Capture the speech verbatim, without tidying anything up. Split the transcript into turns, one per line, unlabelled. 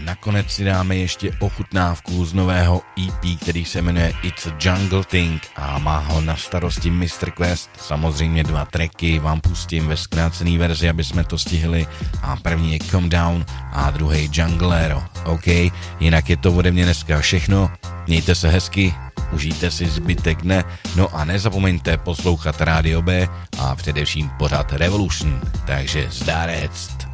nakonec si dáme ještě ochutnávku z nového E P, který se jmenuje It's a Jungle Thing a má ho na starosti mister Quest. Samozřejmě dva tracky vám pustím ve zkrácené verzi, aby jsme to stihli, a první je Calm Down a druhý Junglero. OK, jinak je to ode mě dneska všechno, mějte se hezky, užijte si zbytek dne, no a nezapomeňte poslouchat Rádio B a především pořád Revolution, takže zdárect.